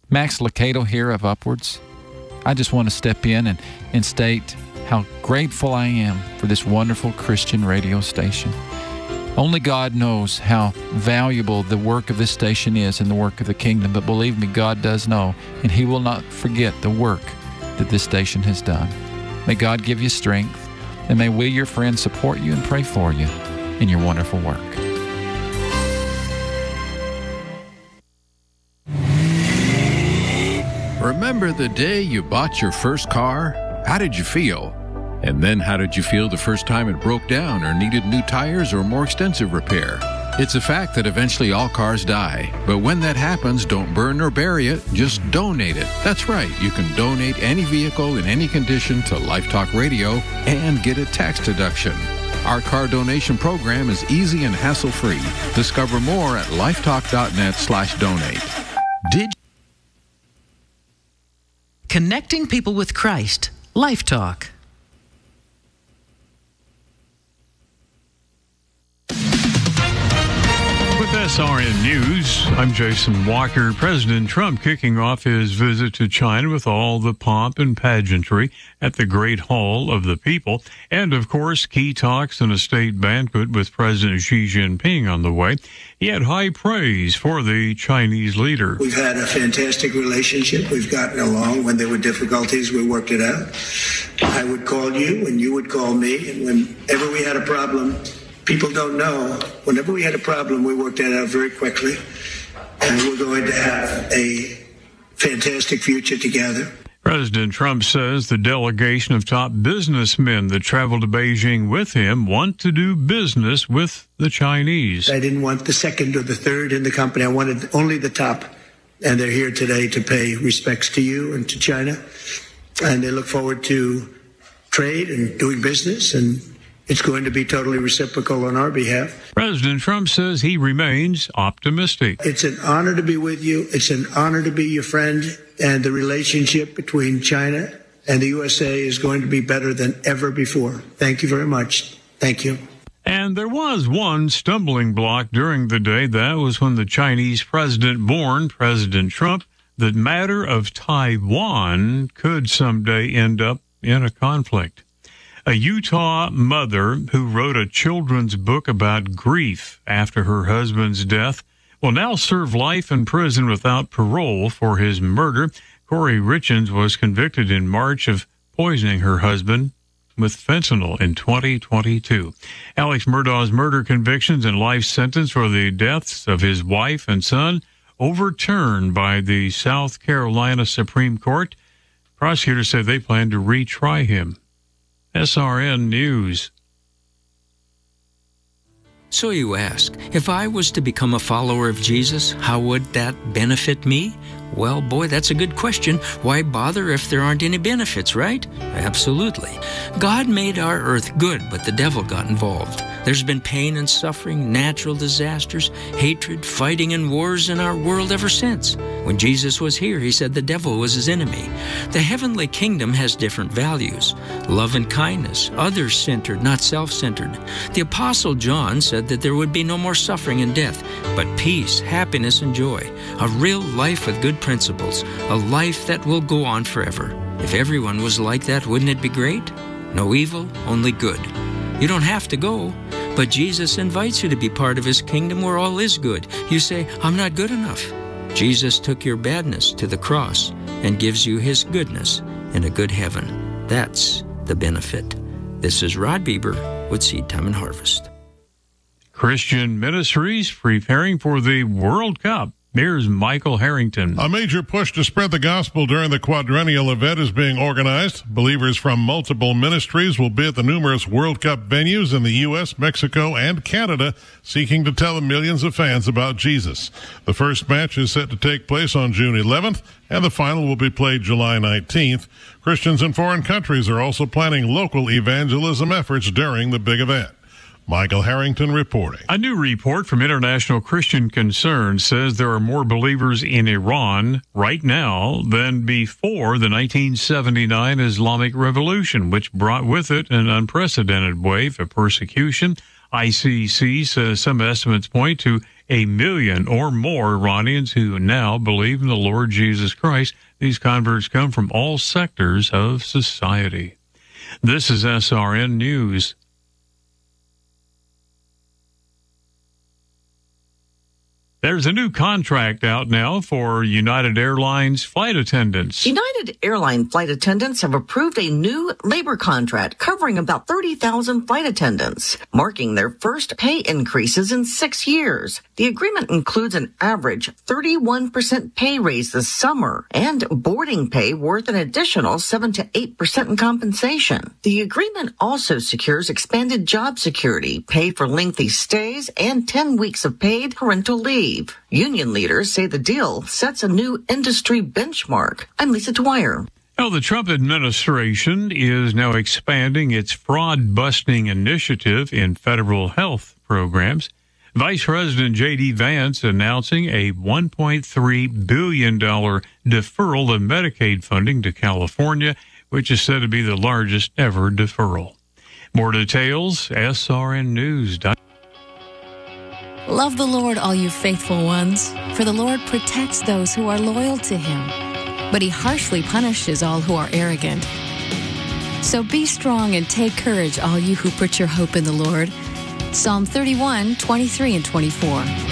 Max Lucado here of Upwards. I just want to step in and state how grateful I am for this wonderful Christian radio station. Only God knows how valuable the work of this station is and the work of the kingdom, but believe me, God does know, and He will not forget the work that this station has done. May God give you strength, and may we, your friends, support you and pray for you in your wonderful work. Remember the day you bought your first car? How did you feel? And then how did you feel the first time it broke down or needed new tires or more extensive repair? It's a fact that eventually all cars die. But when that happens, don't burn or bury it, just donate it. That's right, you can donate any vehicle in any condition to Life Talk Radio and get a tax deduction. Our car donation program is easy and hassle-free. Discover more at lifetalk.net/donate. Connecting people with Christ. Life Talk. With SRN News, I'm Jason Walker. President Trump kicking off his visit to China with all the pomp and pageantry at the Great Hall of the People. And, of course, key talks and a state banquet with President Xi Jinping on the way. He had high praise for the Chinese leader. We've had a fantastic relationship. We've gotten along. When there were difficulties, we worked it out. I would call you and you would call me. And whenever we had a problem, people don't know, whenever we had a problem, we worked that out very quickly. And we're going to have a fantastic future together. President Trump says the delegation of top businessmen that traveled to Beijing with him want to do business with the Chinese. I didn't want the second or the third in the company. I wanted only the top. And they're here today to pay respects to you and to China. And they look forward to trade and doing business, and it's going to be totally reciprocal on our behalf. President Trump says he remains optimistic. It's an honor to be with you. It's an honor to be your friend. And the relationship between China and the USA is going to be better than ever before. Thank you very much. Thank you. And there was one stumbling block during the day. That was when the Chinese president warned President Trump that matter of Taiwan could someday end up in a conflict. A Utah mother who wrote a children's book about grief after her husband's death will now serve life in prison without parole for his murder. Corey Richens was convicted in March of poisoning her husband with fentanyl in 2022. Alex Murdaugh's murder convictions and life sentence for the deaths of his wife and son overturned by the South Carolina Supreme Court. Prosecutors said they plan to retry him. SRN News. So you ask, if I was to become a follower of Jesus, how would that benefit me? Well, boy, that's a good question. Why bother if there aren't any benefits, right? Absolutely. God made our earth good, but the devil got involved. There's been pain and suffering, natural disasters, hatred, fighting, and wars in our world ever since. When Jesus was here, he said the devil was his enemy. The heavenly kingdom has different values. Love and kindness, others-centered, not self-centered. The Apostle John said that there would be no more suffering and death, but peace, happiness, and joy. A real life with good principles. A life that will go on forever. If everyone was like that, wouldn't it be great? No evil, only good. You don't have to go, but Jesus invites you to be part of his kingdom where all is good. You say, I'm not good enough. Jesus took your badness to the cross and gives you his goodness in a good heaven. That's the benefit. This is Rod Bieber with Seed Time and Harvest. Christian Ministries preparing for the World Cup. Here's Michael Harrington. A major push to spread the gospel during the quadrennial event is being organized. Believers from multiple ministries will be at the numerous World Cup venues in the U.S., Mexico, and Canada, seeking to tell the millions of fans about Jesus. The first match is set to take place on June 11th, and the final will be played July 19th. Christians in foreign countries are also planning local evangelism efforts during the big event. Michael Harrington reporting. A new report from International Christian Concern says there are more believers in Iran right now than before the 1979 Islamic Revolution, which brought with it an unprecedented wave of persecution. ICC says some estimates point to 1 million or more Iranians who now believe in the Lord Jesus Christ. These converts come from all sectors of society. This is SRN News. There's a new contract out now for United Airlines flight attendants. United Airline flight attendants have approved a new labor contract covering about 30,000 flight attendants, marking their first pay increases in 6 years. The agreement includes an average 31% pay raise this summer and boarding pay worth an additional 7 to 8% in compensation. The agreement also secures expanded job security, pay for lengthy stays, and 10 weeks of paid parental leave. Union leaders say the deal sets a new industry benchmark. I'm Lisa Dwyer. Well, the Trump administration is now expanding its fraud-busting initiative in federal health programs. Vice President J.D. Vance announcing a $1.3 billion deferral of Medicaid funding to California, which is said to be the largest ever deferral. More details, srnnews.com. Love the Lord, all you faithful ones, for the Lord protects those who are loyal to him, but he harshly punishes all who are arrogant. So be strong and take courage, all you who put your hope in the Lord. Psalm 31, 23 and 24.